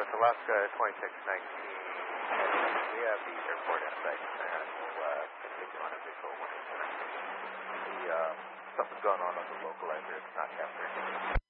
It's Alaska 2619. We have the airport in sight, and we'll continue on a visual when it's something's going on the local end. It's not captured.